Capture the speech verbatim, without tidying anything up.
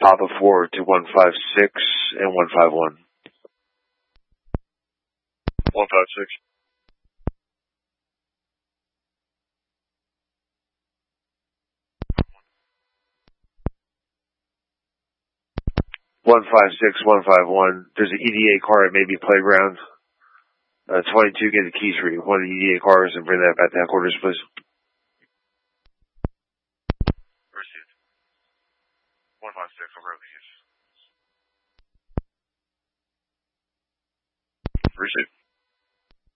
Papa four to one five six and one five one. one five six. one five six, one five one. There's an E D A car at Maybe Playground. Uh, twenty-two, get the keys for you. One of the E D A cars and bring that back to headquarters, please. Received. one five six, I'll grab the keys. Received.